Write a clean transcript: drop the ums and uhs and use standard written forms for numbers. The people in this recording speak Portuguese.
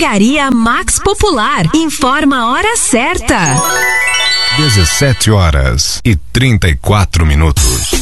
Drogaria Max Popular. Informa a hora certa. 17h34.